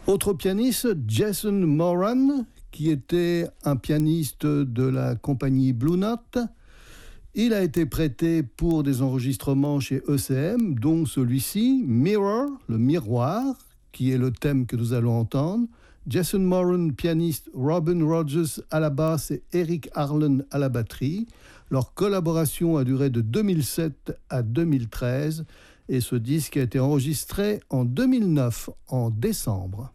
Autre pianiste, Jason Moran, qui était un pianiste de la compagnie Blue Note. Il a été prêté pour des enregistrements chez ECM, dont celui-ci, Mirror, le miroir, qui est le thème que nous allons entendre. Jason Moran, pianiste, Robin Rogers à la basse et Eric Harlan à la batterie. Leur collaboration a duré de 2007 à 2013 et ce disque a été enregistré en 2009, en décembre.